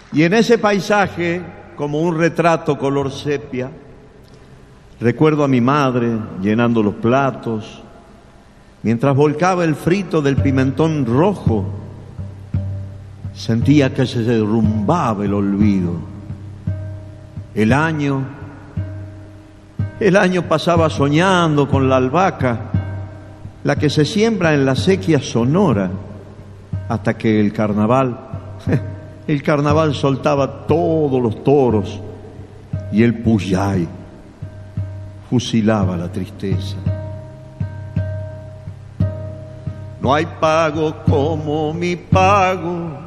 Y en ese paisaje, como un retrato color sepia, recuerdo a mi madre llenando los platos, mientras volcaba el frito del pimentón rojo. Sentía que se derrumbaba el olvido. El año pasaba soñando con la albahaca, la que se siembra en la sequía sonora, hasta que el carnaval soltaba todos los toros y el puyay fusilaba la tristeza. No hay pago como mi pago